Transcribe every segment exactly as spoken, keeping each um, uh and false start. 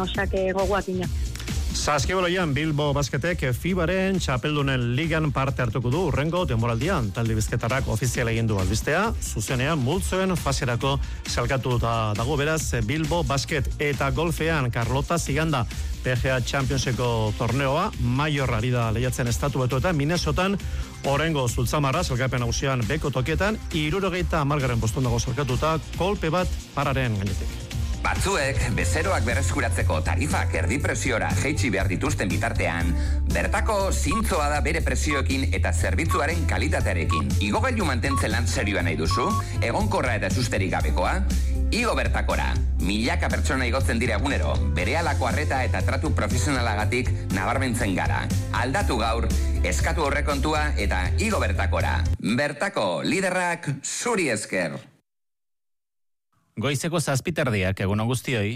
osake gogoak ina. Saskibaloian Bilbo Basketek FIBaren txapeldunen ligan parte hartuko du urrengo denboraldian. Talde bizketarrak ofizial egin du albistea, zuzenean multzoen faserako salkatuta dago, beraz Bilbo Basket eta golfean Carlota Ziganda P G A Championseko torneoa Maior ari da lehiatzen estatu batuetan Minnesotan orengo zultzamarra salkapen nagusian beko tokietan hirurogeita hamargarren poston dago salkatuta kolpe bat pararen gainetik. Batzuek, bezeroak berreskuratzeko tarifak erdi presiora jeitsi behar dituzten bitartean, bertako zintzoa da bere presioekin eta zerbitzuaren kalitatearekin. Igogailu mantentzen lan serioa nahi duzu, egonkorra eta susterik gabekoa, igo bertakora. Milaka pertsona igotzen dira egunero, berehalako arreta eta tratu profesionalagatik nabarmentzen gara. Aldatu gaur, eskatu aurrekontua eta igo bertakora. Bertako liderrak zuri esker. Goizeko zazpiterdiak egun guztioi.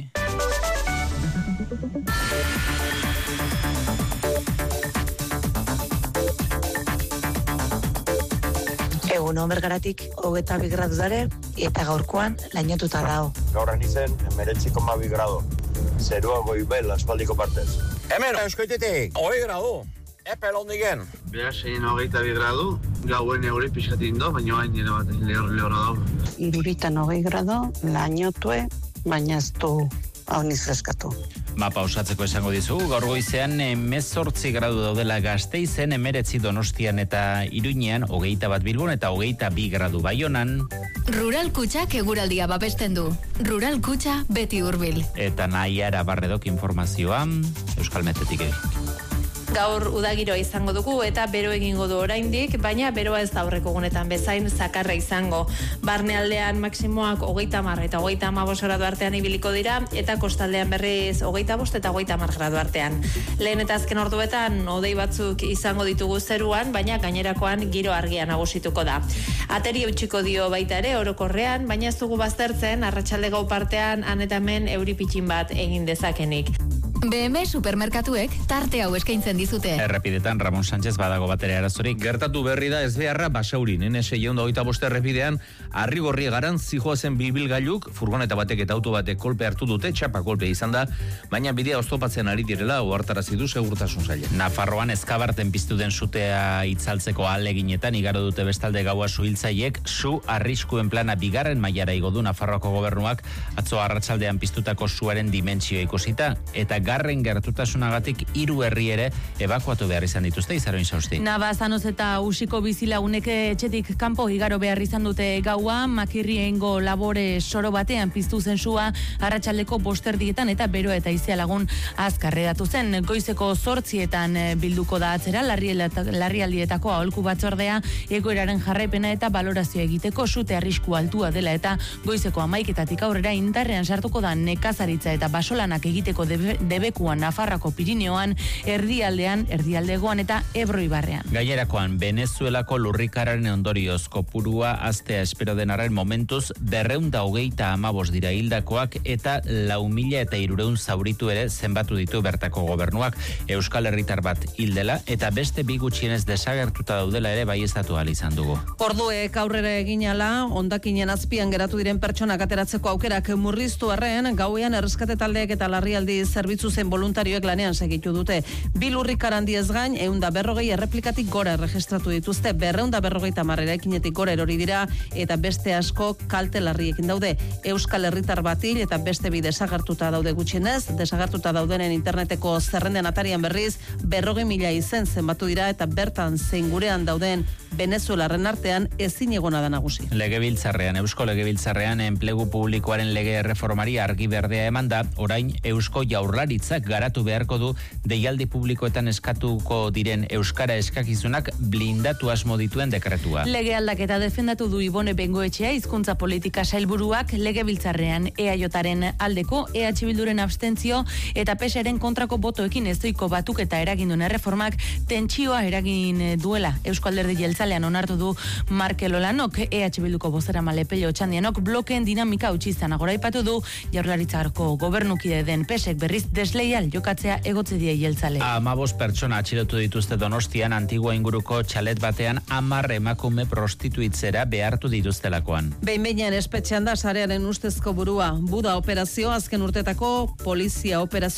Egun Bergaratik hogeita bi gradu dare eta gaurkoan lainotuta dago. Gaur anizen hemeretzi koma bi gradu. Zerua goibel aspaldiko partez. Hemen euskoitetik, hogei gradu. Epel ondigen. Behasein hogeita bi gradu, gauen euri pixatin do, baina hain nire bat lehor lehor dago. Iruritan hogei gradu, lainotue, baina ez du hau nizreskatu. Mapa osatzeko esango dizugu, gaur goizean hemezortzi gradu daudela Gasteizen, hemeretzi Donostian eta Iruñean, hogeita bat Bilbon eta hogeita bi gradu Baionan. Rural Kutxak eguraldia babesten du. Rural Kutxa beti hurbil. Eta Naiara Barredok informazioa, Euskal Metetik egin. Gaur udagiroa izango dugu eta bero egingo du oraindik, baina beroa ez da aurreko egunetan bezain zakarra izango. Barnealdean maksimoak hogeita hamar eta hogeita hamabost gradu artean ibiliko dira eta kostaldean berriz hogeita bost eta hogeita hamar gradu artean. Lehen eta azken orduetan hodei batzuk izango ditugu zeruan, baina gainerakoan giro argia nagusituko da. Ateri eutxiko dio baita ere orokorrean, baina ez dugu baztertzen arratsalde gau partean han eta hemen euri pitxin bat egin dezakenik. B M supermerkatuek tarte hau eskaintzen dizute. Errepidetan Ramon Sánchez badago batere arazorik. Gertatu berri da ez beharra Basaurin, N S ehun eta hogeita bost errepidean, Arrigorri garan zijoazen bibilgailuk, furgoneta batek eta auto batek kolpe hartu dute, txapa kolpe izan da, baina bidea oztopatzen ari direla ohartarazi du segurtasun saila. Nafarroan ezkabarten piztu den sutea itzaltzeko ahaleginetan igaro dute bestalde gaua suhiltzaiek, su arriskuen plana bigarren mailara igo du Nafarroako gobernuak atzo arratsaldean piztutako suaren dimentsioa ikusita, eta garren gertutasunagatik hiru herri ere ebakuatu behar izan dituzte Izaroin Sausti. Navazanoz eta Usiko bizilagunek etxetik kanpo igaro behar izan dute gaua, Makirriengo labore soro batean piztu zen sua arratsaldeko bosterdietan eta beroa eta izia lagun azkarredatu zen. Goizeko zortzietan bilduko da atzera larrialdietako aholku batzordea egoeraren jarraipena eta balorazio egiteko sute arrisku altua dela eta goizeko hamaiketatik aurrera indarrean sartuko da nekazaritza eta basolanak egiteko debe, debekuan Nafarrako Pirineoan, erdialdean, erdialdegoan eta Ebro ibarrean. Gainerakoan, Venezuelako lurrikararen ondorioz kopurua aztea espero denaren momentuz berreunda hogeita amabos dira hildakoak eta lau mila eta hirureun zauritu ere zenbatu ditu bertako gobernuak. Euskal Herritar bat hildela eta beste bi gutxienez desagertuta daudela ere baieztatu ahal izan dugu. Orduek aurrera eginala, hondakinen azpian geratu diren pertsonak ateratzeko aukerak murriztu arren, gauean erreskate taldeek eta larrialdi zerbitzu zen voluntarioek lanean segitu dute. Bi lurrikar handiez gain, ehunda berrogei erreplikatik gora erregistratu dituzte, berreunda berrogeita marrera ekinetik gora erori dira, eta beste asko kalte larriekin daude. Euskal Herritar bat hil eta beste bi desagertuta daude gutxienez, desagertuta daudenen interneteko zerrenden atarian berriz, berrogei mila izen zenbatu dira eta bertan zein gurean dauden Venezuelarren artean ezin egona da nagusi. Legebiltzarrean, Eusko Legebiltzarrean enplegu publikoaren lege erreformari argi berdea eman da, orain Eusko Jaurlaritzak garatu beharko du deialdi publikoetan eskatuko diren euskara eskakizunak blindatu asmo dituen dekretua. Lege aldaketa defendatu du Ibone Bengoetxea hizkuntza politika sailburuak Legebiltzarrean E A Jaren aldeko, E H Bilduren abstentzio eta P S ren kontrako botoekin ezoiko batuk eta eraginduen erreformak tentsioa eragin duela. Eusko Alderdi Jeltzalean onartu du Markel Olanok, E H Bilduko bozeramale Pello Otxandianok blokeen dinamika utzi izan agoraipatu du Jaurlaritzako gobernukide den P S ek berriz desleial jokatzea egotze die Jeltzale. Amabos pertsona atxilotu dituzte Donostian Antigua inguruko txalet batean hamar emakume prostituitzera behartu dituztelakoan. Behin-behinean espetxean da sarearen ustezko burua. Buda operazio azken urtetako polizia operazio